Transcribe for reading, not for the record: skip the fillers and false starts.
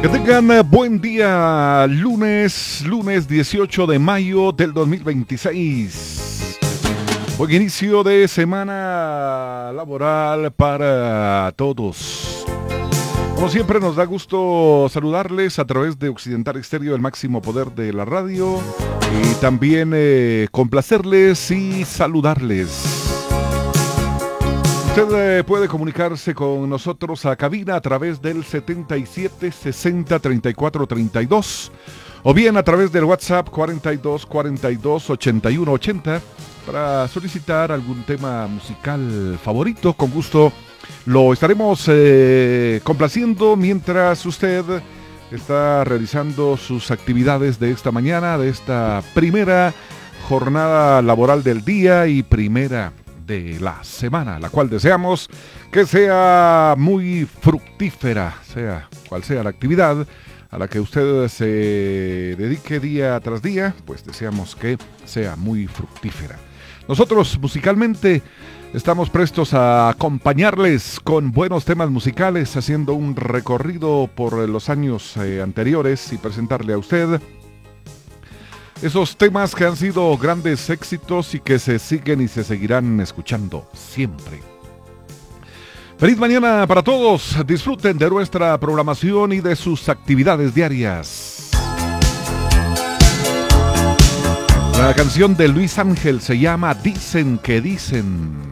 Que tengan buen día, lunes 18 de mayo del 2026. Buen inicio de semana laboral para todos. Como siempre nos da gusto saludarles a través de Occidental Estéreo, el máximo poder de la radio, y también complacerles y saludarles. Usted puede comunicarse con nosotros a cabina a través del 77 60 34 32 o bien a través del WhatsApp 42 42 81 80 para solicitar algún tema musical favorito. Con gusto lo estaremos complaciendo mientras usted está realizando sus actividades de esta mañana, de esta primera jornada laboral del día y primera de la semana, la cual deseamos que sea muy fructífera, sea cual sea la actividad a la que usted se dedique día tras día, pues deseamos que sea muy fructífera. Nosotros musicalmente estamos prestos a acompañarles con buenos temas musicales, haciendo un recorrido por los años anteriores y presentarle a usted esos temas que han sido grandes éxitos y que se siguen y se seguirán escuchando siempre. Feliz mañana para todos. Disfruten de nuestra programación y de sus actividades diarias. La canción de Luis Ángel se llama Dicen que dicen.